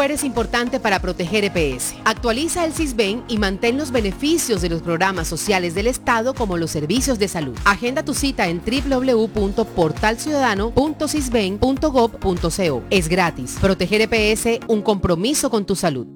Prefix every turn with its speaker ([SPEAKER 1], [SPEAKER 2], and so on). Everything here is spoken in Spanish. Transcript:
[SPEAKER 1] eres importante para proteger EPS. Actualiza el Sisbén y mantén los beneficios de los programas sociales del Estado como los servicios de salud. Agenda tu cita en www.portalciudadano.sisben.gov.co. Es gratis. Proteger EPS, un compromiso con tu salud.